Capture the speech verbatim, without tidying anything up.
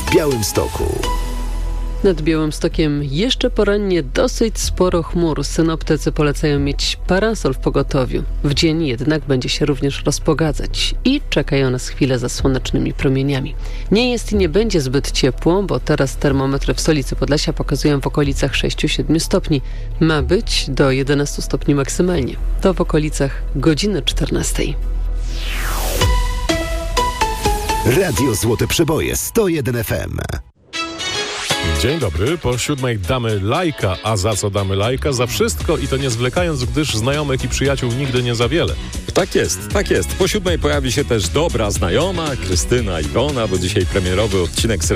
w Białymstoku. Nad Białymstokiem jeszcze porannie dosyć sporo chmur. Synoptycy polecają mieć parasol w pogotowiu. W dzień jednak będzie się również rozpogadzać i czekają nas chwile za słonecznymi promieniami. Nie jest i nie będzie zbyt ciepło, bo teraz termometry w stolicy Podlasia pokazują w okolicach sześć do siedmiu stopni. Ma być do jedenastu stopni maksymalnie. To w okolicach godziny czternastej. Radio Złote Przeboje sto jeden F M. Dzień dobry, po siódmej damy lajka, a za co damy lajka? Za wszystko i to nie zwlekając, gdyż znajomych i przyjaciół nigdy nie za wiele. Tak jest, tak jest. Po siódmej pojawi się też dobra znajoma, Krystyna Iwona, bo dzisiaj premierowy odcinek serialu